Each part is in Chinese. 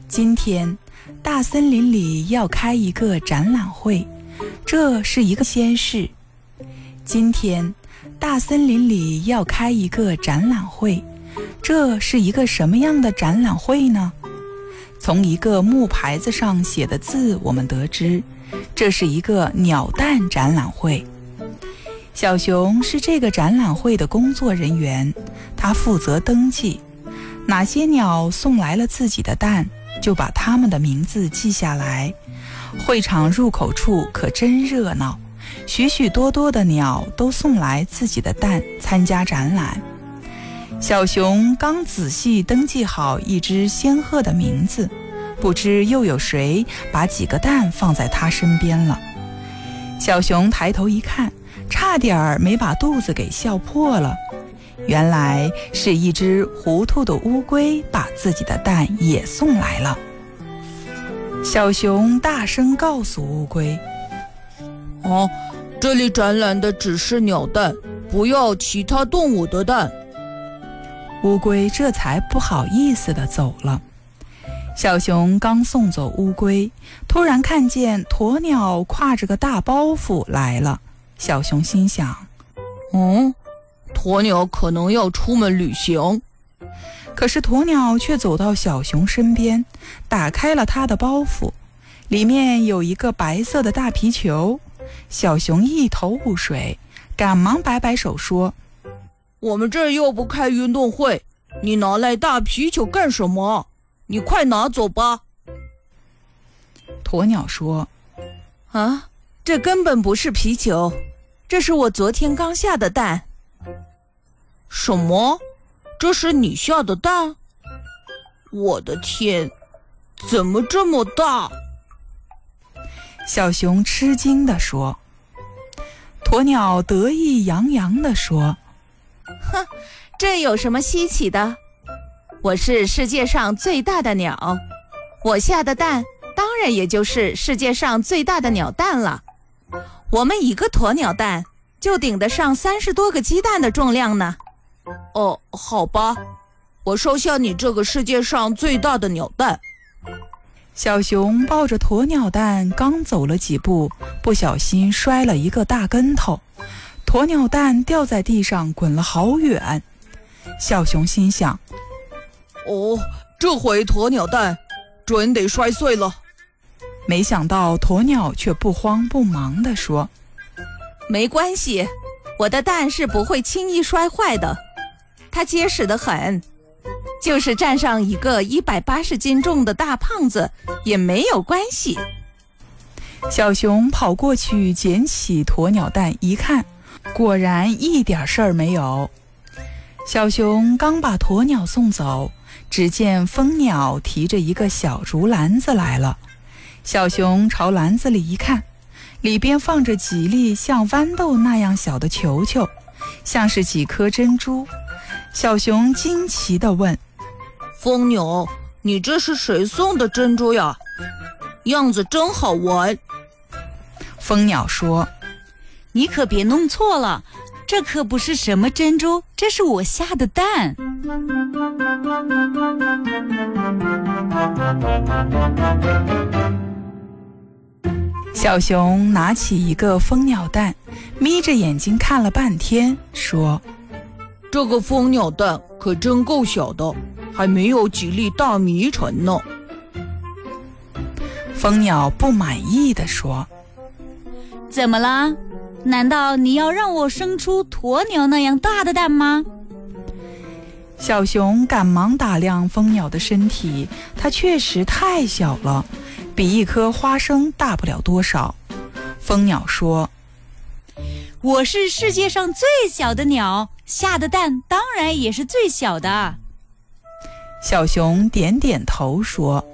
今天大森林里要开一个展览会，这是一个先事。今天大森林里要开一个展览会，这是一个什么样的展览会呢？从一个木牌子上写的字我们得知，这是一个鸟蛋展览会。小熊是这个展览会的工作人员，他负责登记哪些鸟送来了自己的蛋，就把它们的名字记下来。会场入口处可真热闹，许许多多的鸟都送来自己的蛋参加展览。小熊刚仔细登记好一只仙鹤的名字，不知又有谁把几个蛋放在他身边了。小熊抬头一看，差点没把肚子给笑破了。原来是一只糊涂的乌龟把自己的蛋也送来了。小熊大声告诉乌龟： 这里展览的只是鸟蛋，不要其他动物的蛋。 乌龟这才不好意思地走了。小熊刚送走乌龟，突然看见鸵鸟挎着个大包袱来了。小熊心想， 鸵鸟可能要出门旅行。 可是鸵鸟却走到小熊身边，打开了他的包袱，里面有一个白色的大皮球。小熊一头雾水，赶忙摆摆手说： 我们这儿又不开运动会，你拿来大皮球干什么？你快拿走吧。 鸵鸟说： 这根本不是皮球，这是我昨天刚下的蛋。 什么？这是你下的蛋？我的天，怎么这么大？ 小熊吃惊地说。鸵鸟得意洋洋地说： 这有什么稀奇的？我是世界上最大的鸟，我下的蛋当然也就是世界上最大的鸟蛋了。我们一个鸵鸟蛋就顶得上30多个鸡蛋的重量呢。 好吧，我收下你这个世界上最大的鸟蛋。 小熊抱着鸵鸟蛋刚走了几步，不小心摔了一个大跟头，鸵鸟蛋掉在地上滚了好远。小熊心想， 这回鸵鸟蛋准得摔碎了。 没想到鸵鸟却不慌不忙地说： 没关系，我的蛋是不会轻易摔坏的，它结实得很，就是站上一个180斤重的大胖子也没有关系。 小熊跑过去捡起鸵鸟蛋一看，果然一点事儿没有。小熊刚把鸵鸟送走，只见蜂鸟提着一个小竹篮子来了。小熊朝篮子里一看，里边放着几粒像豌豆那样小的球球，像是几颗珍珠。小熊惊奇地问： 蜂鸟，你这是谁送的珍珠呀？样子真好玩。 蜂鸟说： 你可别弄错了，这可不是什么珍珠，这是我下的蛋。 小熊拿起一个蜂鸟蛋，眯着眼睛看了半天，说： 这个蜂鸟蛋可真够小的，还没有几粒大米沉呢。 蜂鸟不满意地说： 怎么啦？难道你要让我生出鸵鸟那样大的蛋吗？ 小熊赶忙打量蜂鸟的身体，它确实太小了，比一颗花生大不了多少。蜂鸟说： 我是世界上最小的鸟，下的蛋当然也是最小的。 小熊点点头说：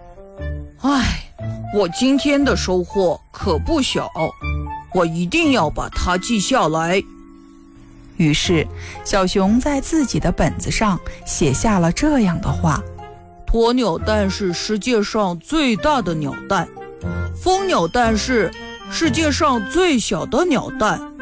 我今天的收获可不小，我一定要把它记下来。 于是小熊在自己的本子上写下了这样的话： 鸵鸟蛋是世界上最大的鸟蛋，蜂鸟蛋是世界上最小的鸟蛋，